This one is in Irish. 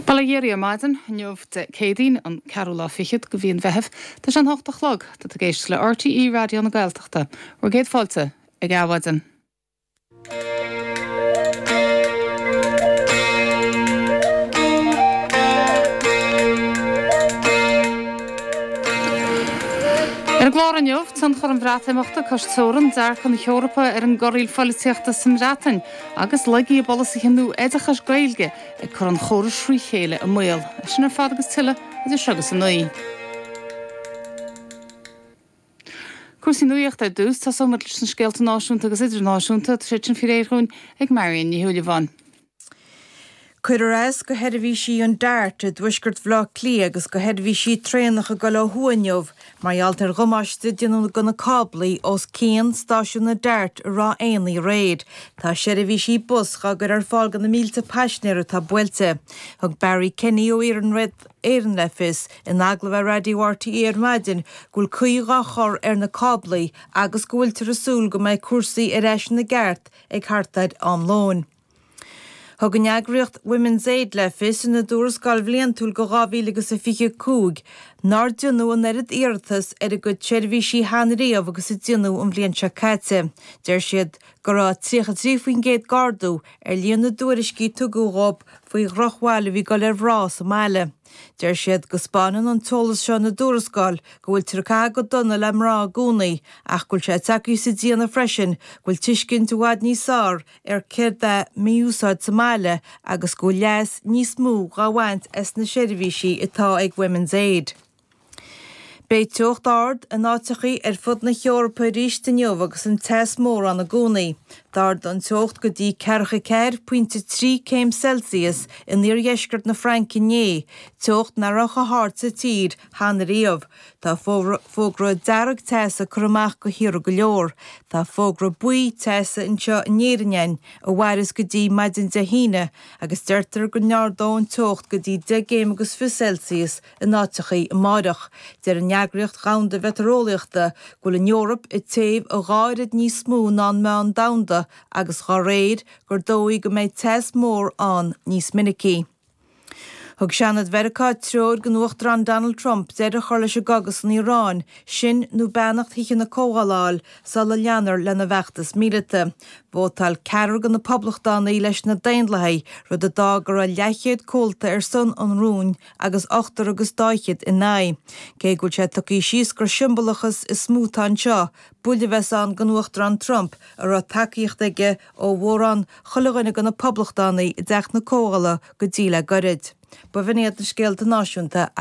Balagéir maidin neomh de cédín an Carolá fichiid go bhíon bheitheh tá an 8 chlog dat a géist le RTE radio na Gaeltachta or géad fáilte ag áhaidan. Glár an neomh tan chur an bhrátaimachta costóran dear chun Eorpa an goríl fáilíochta san rátain agus legaí a bolas a chinú éidechas gailge ag chur an chóir srí chéile a muil. Sin ar fád agus tuile idir segus an nuí. Cuasaí nuíocht a dús tá somar leis an scéalta náisiúnta agus idirnáisiúnta sé sin fi réirún ag Marion ní Thuúlaháin. Cuidir go headhí sí an dáirt a dúisgurt bhlá clí agus go headhí sí trénach a go le huaineomh, mar altar gomáiste déanú gona cablaí os céan stáisiún na dáirt rá aonlaí réid. Tá séidirhí sí buscha gur ar fáil gan na mílta peisnéir tá builte. Thug Barry Kenny ó Éireann lefis in aglah radio RTE ar maidin gúil chuigachar ar na cablaí agus gúil tar asúl go méid cuasaí ar éis na gceart ag hartaid am lón. Thug an eagraíocht Women's Aid lefis in na dúras galbhléon túil go 2025 nar dionú an erid iarthas ar a go teirbhí sí hánaríomh agus i dionú an bblion se caite. Deir siad go rá 33 gardú ar líon na dúriscí tugúráb faoi rochháile bhí go le bhrá sa máile. Deir siad go spáineann an tolas seo na dúrascáil go bhfuil tirchá go donna le mrá gúnaí ach gúil sé takeú sa díana freisin gúil tuiscin túhaid níos sár ar céirde míúsáid sa máile agus go leas níos mú gáhaint as na seirbhísí atá ag Women's Aid. Bé teocht ard an áitichaí ar fud na Eorpa ríiste neomh agus an teas mór an na gúnaí. D'ard an teocht go dtí 4.3 céim Celsius in níorgheisgurt na Francinné, teocht na racha hart sa tír hánaríomh. Tá fógra dearag teasa chumach go hiar go leor. Tá fógra buí teasa in seo néirinein a bhhairis go dtí maidin de híine agus deirtar go neardán teocht go dtí 10 agus 5 Celsius in áitichaí máireach. Deir an neagraíocht gánda veterólaíochta gúil in Eorp i taobh a gáirid níos smú ná meán damda agus chá réad gur dóigh go méid teas mór an níos minicí. Thug seanad vericá treoir go nuachtar an Donald Trump déad a chuir leis gagas in Irán sin nó beannacht hiiche na cóhaláil sa le leanar lena bheachtas mílite. Bótal cearar go na poblachtánaí leis na daonlathaí rud a dá gur a leichéad cóilta ar son an rún agus 8 agus 2 in naí. Cé gúil sé tuí síos gur siombalachas is smútán seo, buile bheits an go nuachtar an Trump ar a takeíocht aige ó mhórán chulaghine go na poblachtánaí i d deich na cóhala go dtí le gorid. Ba bhíad na scéalta náisiúnta